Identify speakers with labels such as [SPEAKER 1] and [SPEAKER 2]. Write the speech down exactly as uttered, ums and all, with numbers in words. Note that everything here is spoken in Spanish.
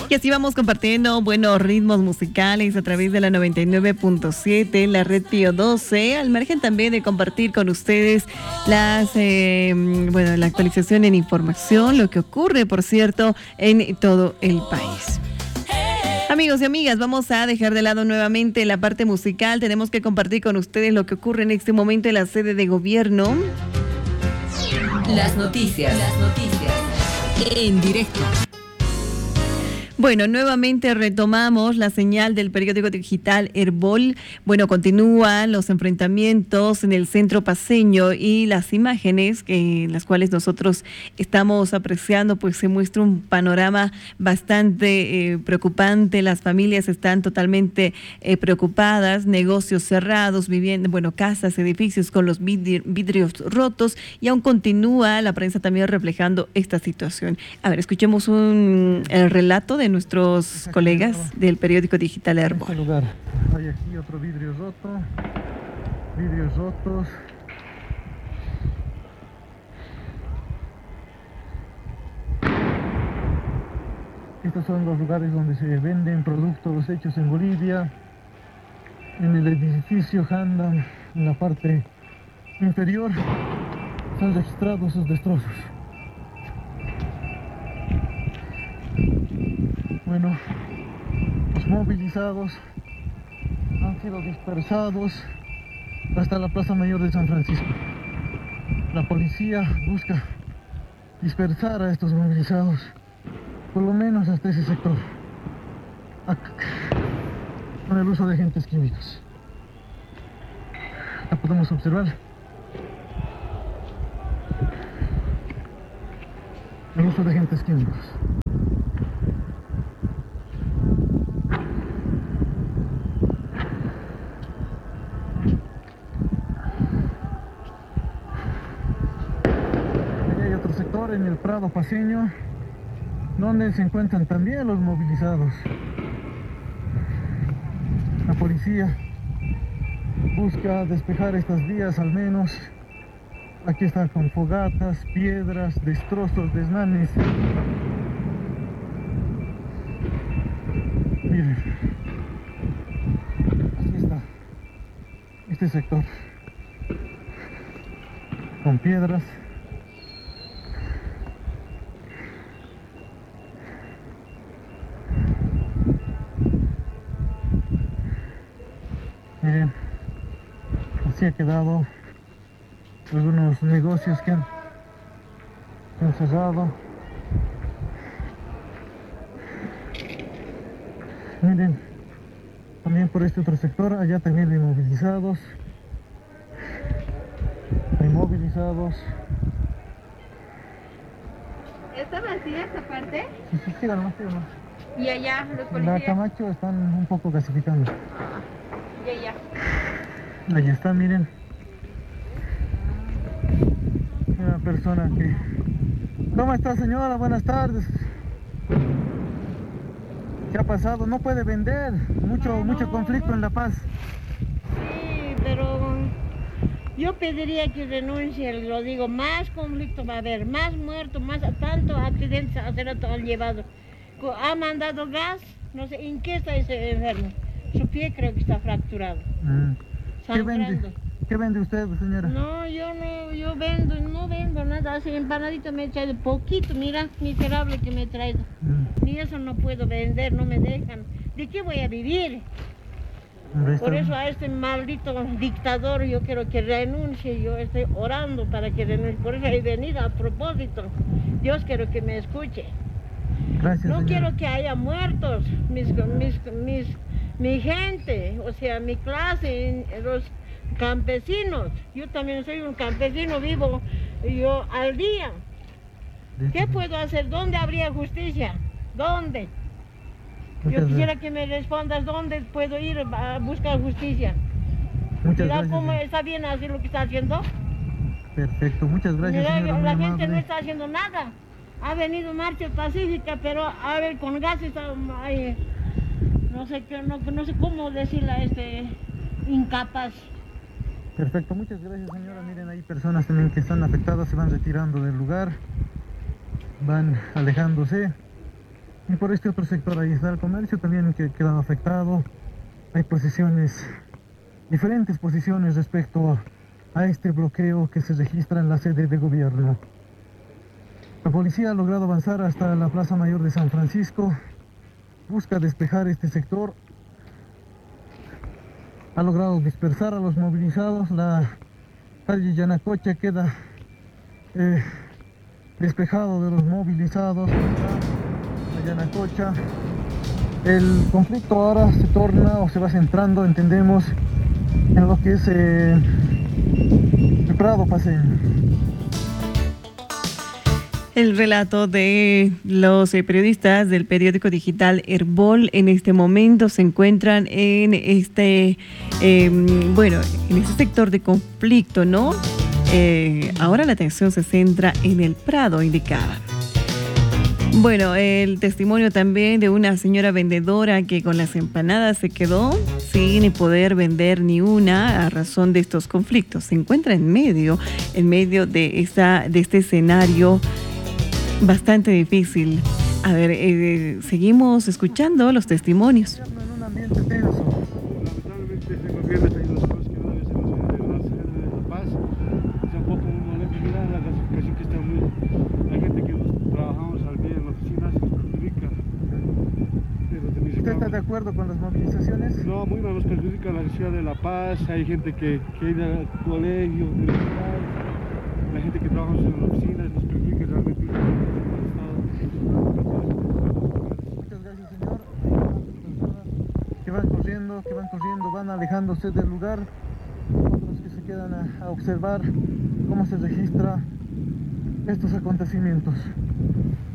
[SPEAKER 1] Y así vamos compartiendo buenos ritmos musicales a través de la noventa y nueve punto siete, la red Pío doce, al margen también de compartir con ustedes las, eh, bueno, la actualización en información, lo que ocurre, por cierto, en todo el país. Amigos y amigas, vamos a dejar de lado nuevamente la parte musical. Tenemos que compartir con ustedes lo que ocurre en este momento en la sede de gobierno.
[SPEAKER 2] Las noticias, las noticias en directo.
[SPEAKER 1] Bueno, nuevamente retomamos la señal del periódico digital Herbol. Bueno, continúan los enfrentamientos en el centro paceño y las imágenes que, en las cuales nosotros estamos apreciando, pues se muestra un panorama bastante eh, preocupante. Las familias están totalmente eh, preocupadas, negocios cerrados, viviendas, bueno, casas, edificios con los vidri- vidrios rotos, y aún continúa la prensa también reflejando esta situación. A ver, escuchemos un el relato de nuestros colegas del periódico digital Herbol.
[SPEAKER 3] En este lugar hay aquí otro vidrio roto, vidrios rotos. Estos son los lugares donde se venden productos hechos en Bolivia. En el edificio Handam, en la parte inferior, se han registrado sus destrozos. Bueno, los movilizados han sido dispersados hasta la Plaza Mayor de San Francisco. La policía busca dispersar a estos movilizados, por lo menos hasta ese sector, con el uso de agentes químicos. La podemos observar. El uso de agentes químicos. En el Prado paceño, donde se encuentran también los movilizados. La policía busca despejar estas vías al menos. Aquí está con fogatas, piedras, destrozos, desmanes. Miren, así está este sector, con piedras. Miren, así ha quedado algunos negocios que han, que han cerrado. Miren, también por este otro sector, allá también hay movilizados. Hay movilizados.
[SPEAKER 4] ¿Está vacía esta parte?
[SPEAKER 3] Sí, sí, síganlo, síganlo.
[SPEAKER 4] Y allá, los policías.
[SPEAKER 3] La Camacho están un poco gasificando.
[SPEAKER 4] Y allá.
[SPEAKER 3] Allí está, miren. Una persona que... ¿Cómo está, señora? Buenas tardes. ¿Qué ha pasado? No puede vender. Mucho,
[SPEAKER 4] No,
[SPEAKER 3] mucho
[SPEAKER 4] no,
[SPEAKER 3] conflicto
[SPEAKER 4] no.
[SPEAKER 3] en La Paz.
[SPEAKER 4] Sí, pero yo pediría que renuncie, lo digo, más conflicto va a haber, más muertos, más tantos accidentes hace rato han llevado. Ha mandado gas, no sé, ¿en qué está ese enfermo? Su pie creo que está fracturado.
[SPEAKER 3] Mm. ¿Qué vende?
[SPEAKER 4] Sangrando.
[SPEAKER 3] ¿Qué vende usted, señora?
[SPEAKER 4] No, yo no, yo vendo, no vendo nada, así empanadito me he traído, poquito, mira, miserable que me he traído.
[SPEAKER 3] Mm.
[SPEAKER 4] Ni eso no puedo vender, no me dejan. ¿De qué voy a vivir?
[SPEAKER 3] Hombre,
[SPEAKER 4] Por
[SPEAKER 3] está-
[SPEAKER 4] eso a este maldito dictador yo quiero que renuncie, yo estoy orando para que renuncie, por eso he venido a propósito. Dios quiero que me escuche.
[SPEAKER 3] Gracias,
[SPEAKER 4] No
[SPEAKER 3] señora.
[SPEAKER 4] quiero que haya muertos, mis, mis, mis, mi gente, o sea, mi clase, los campesinos. Yo también soy un campesino, vivo yo al día. ¿Qué puedo hacer? ¿Dónde habría justicia? ¿Dónde?
[SPEAKER 3] Muchas
[SPEAKER 4] Yo quisiera
[SPEAKER 3] gracias.
[SPEAKER 4] que me respondas dónde puedo ir a buscar justicia.
[SPEAKER 3] Muchas
[SPEAKER 4] Mira
[SPEAKER 3] gracias,
[SPEAKER 4] cómo
[SPEAKER 3] señora.
[SPEAKER 4] está bien así lo que está haciendo.
[SPEAKER 3] Perfecto, muchas gracias,
[SPEAKER 4] Mira,
[SPEAKER 3] señora, muy
[SPEAKER 4] la gente
[SPEAKER 3] amable.
[SPEAKER 4] no está haciendo nada. Ha venido marcha pacífica, pero a ver, con gas está, ay, no sé qué, no, no sé cómo decirle a este incapaz.
[SPEAKER 3] Perfecto, muchas gracias, señora. Miren, hay personas también que están afectadas, se van retirando del lugar, van alejándose. Y por este otro sector ahí está el comercio también que queda afectado. Hay posiciones, diferentes posiciones respecto a, a este bloqueo que se registra en la sede de gobierno. La policía ha logrado avanzar hasta la Plaza Mayor de San Francisco, busca despejar este sector, ha logrado dispersar a los movilizados. La calle Yanacocha queda eh, despejado de los movilizados. La Yanacocha, el conflicto ahora se torna o se va centrando, entendemos, en lo que es eh, el Prado paseño.
[SPEAKER 1] El relato de los eh, periodistas del periódico digital Herbol en este momento se encuentran en este, eh, bueno, en este sector de conflicto, ¿no? Eh, ahora la atención se centra en el Prado, indicaba. Bueno, el testimonio también de una señora vendedora que con las empanadas se quedó sin poder vender ni una a razón de estos conflictos. Se encuentra en medio, en medio de, esta, de este escenario bastante difícil. A ver, eh, seguimos escuchando los testimonios.
[SPEAKER 3] En un ambiente tenso.
[SPEAKER 5] Lamentablemente este gobierno está haciendo las cosas que no debe ser en la ciudad de La Paz. Es un poco molesto. Mira la clasificación que está muy... La gente que nos trabajamos al día en la oficina se nos perjudica.
[SPEAKER 3] ¿Usted está de acuerdo con las movilizaciones?
[SPEAKER 5] No, muy mal, nos perjudica la ciudad de La Paz. Hay gente que, que ir al colegio, universidad. La gente que trabajamos en la oficina nos perjudica realmente.
[SPEAKER 3] Muchas gracias, señor. Que van corriendo, que van corriendo, van alejándose del lugar. Otros que se quedan a, a observar cómo se registra estos acontecimientos.